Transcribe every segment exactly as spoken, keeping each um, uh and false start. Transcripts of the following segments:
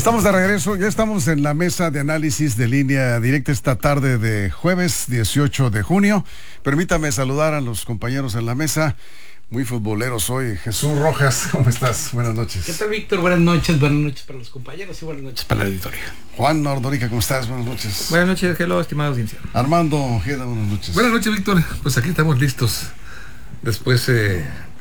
Estamos de regreso, ya estamos en la mesa de análisis de Línea Directa esta tarde de jueves dieciocho de junio. Permítame saludar a los compañeros en la mesa, muy futboleros hoy. Jesús Rojas, ¿cómo estás? Buenas noches. ¿Qué tal, Víctor? Buenas noches, buenas noches para los compañeros y buenas noches para la editoria. Juan Ordorica, ¿cómo estás? Buenas noches. Buenas noches, hello, estimado audiencia. Armando Ojeda, buenas noches. Buenas noches, Víctor. Pues aquí estamos listos. Después... Eh...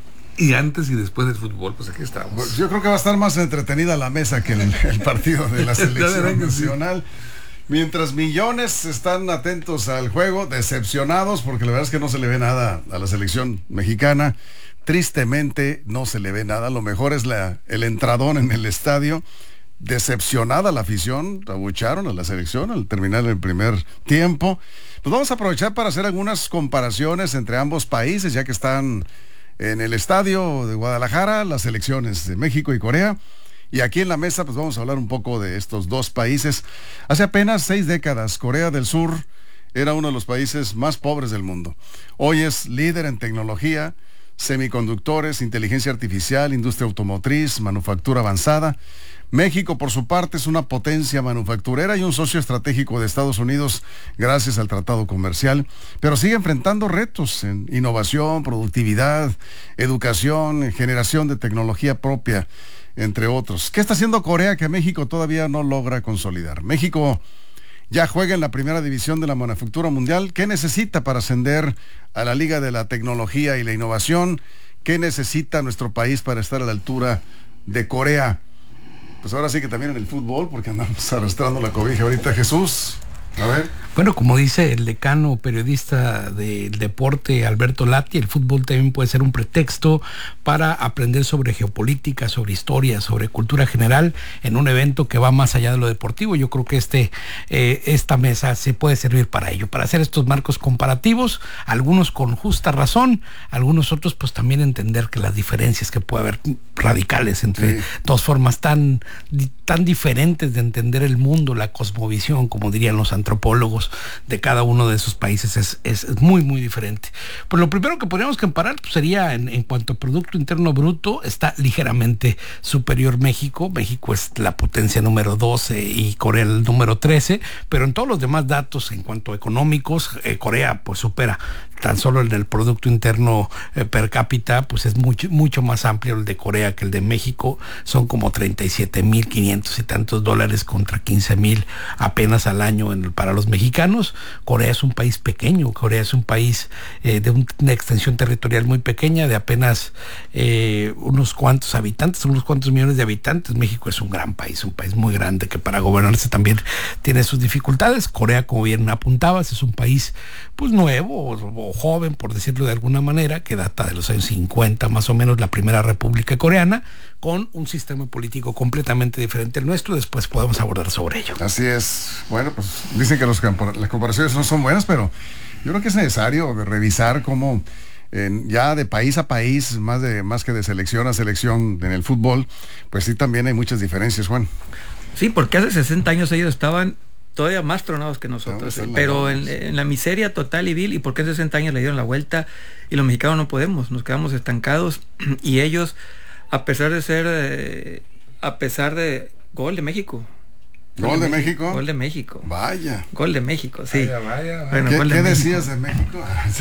Y antes y después del fútbol, pues aquí estamos. Pues yo creo que va a estar más entretenida la mesa que el, el partido de la selección nacional. Mientras millones están atentos al juego, decepcionados, porque la verdad es que no se le ve nada a la selección mexicana. Tristemente no se le ve nada. Lo mejor es la, el entradón en el estadio. Decepcionada la afición, abucharon a la selección al terminar el primer tiempo. Pues vamos a aprovechar para hacer algunas comparaciones entre ambos países, ya que están en el estadio de Guadalajara, las selecciones de México y Corea. Y aquí en la mesa pues vamos a hablar un poco de estos dos países. Hace apenas seis décadas, Corea del Sur era uno de los países más pobres del mundo. Hoy es líder en tecnología, semiconductores, inteligencia artificial, industria automotriz, manufactura avanzada. México, por su parte, es una potencia manufacturera y un socio estratégico de Estados Unidos gracias al tratado comercial, pero sigue enfrentando retos en innovación, productividad, educación, generación de tecnología propia, entre otros. ¿Qué está haciendo Corea que México todavía no logra consolidar? México ya juega en la primera división de la manufactura mundial. ¿Qué necesita para ascender a la Liga de la Tecnología y la Innovación? ¿Qué necesita nuestro país para estar a la altura de Corea? Pues ahora sí que también en el fútbol, porque andamos arrastrando la cobija ahorita. Jesús, a ver. Bueno, como dice el decano periodista del deporte, Alberto Lati, el fútbol también puede ser un pretexto para aprender sobre geopolítica, sobre historia, sobre cultura general, en un evento que va más allá de lo deportivo. Yo creo que este eh, esta mesa se puede servir para ello, para hacer estos marcos comparativos, algunos con justa razón, algunos otros pues también entender que las diferencias que puede haber radicales entre sí. dos formas tan, tan diferentes de entender el mundo, la cosmovisión, como dirían los antropólogos, de cada uno de esos países es, es, es muy muy diferente. Pues lo primero que podríamos comparar pues, sería en, en cuanto a Producto Interno Bruto, está ligeramente superior México. México es la potencia número doce y Corea el número trece, pero en todos los demás datos en cuanto a económicos, eh, Corea pues supera tan solo el del Producto Interno eh, per cápita, pues es mucho, mucho más amplio el de Corea que el de México. Son como treinta y siete mil quinientos y tantos dólares contra quince mil apenas al año en, para los mexicanos. Corea es un país pequeño, Corea es un país eh, de un, una extensión territorial muy pequeña, de apenas eh, unos cuantos habitantes, unos cuantos millones de habitantes. México es un gran país, un país muy grande que para gobernarse también tiene sus dificultades. Corea, como bien apuntabas, es un país pues nuevo o, o joven, por decirlo de alguna manera, que data de los años cincuenta más o menos, la primera república coreana, con un sistema político completamente diferente al nuestro. Después podemos abordar sobre ello. Así es. Bueno, pues dicen que los, las comparaciones no son buenas, pero yo creo que es necesario revisar cómo eh, ya de país a país, más de más que de selección a selección en el fútbol, pues sí también hay muchas diferencias, Juan. Sí, porque hace sesenta años ellos estaban todavía más tronados que nosotros, no, pero en, en la miseria total y vil. Y porque en sesenta años le dieron la vuelta y los mexicanos no podemos, nos quedamos estancados. Y ellos, a pesar de ser eh, a pesar de gol de México ¿Gol, ¿Gol de, de México? Gol de México. Vaya. Gol de México, sí. Vaya, vaya, vaya. Bueno, ¿Qué, gol de ¿qué México. decías de México?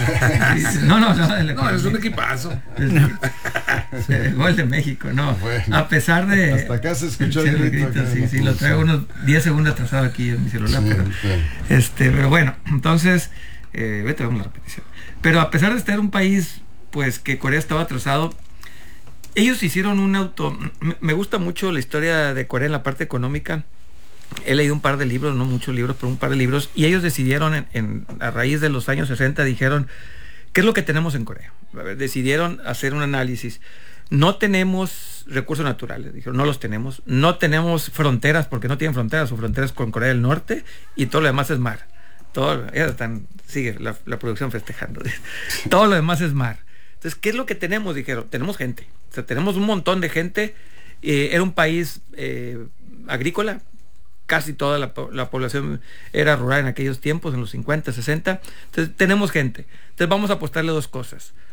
no, no, no. El, no, es un equipazo. Sí, gol de México, no. Bueno, a pesar de... Hasta acá se escuchó el grito. grito sí, sí, lo traigo unos diez segundos atrasado aquí en mi celular. Sí, pero, sí. Este, pero bueno, entonces, eh, vete, vamos a la repetición. Pero a pesar de estar un país, pues, que Corea estaba atrasado, ellos hicieron un auto... Me gusta mucho la historia de Corea en la parte económica. He leído un par de libros, no muchos libros, pero un par de libros, y ellos decidieron, en, en, a raíz de los años sesenta, dijeron, ¿qué es lo que tenemos en Corea? A ver, decidieron hacer un análisis. No tenemos recursos naturales, dijeron, no los tenemos. No tenemos fronteras, porque no tienen fronteras, su frontera es con Corea del Norte, y todo lo demás es mar. Todo, ya están, sigue la, la producción festejando. Todo lo demás es mar. Entonces, ¿qué es lo que tenemos? Dijeron, tenemos gente. O sea, tenemos un montón de gente. Eh, era un país eh, agrícola. Casi toda la, la población era rural en aquellos tiempos, en los cincuenta, sesenta. Entonces tenemos gente. Entonces vamos a apostarle dos cosas.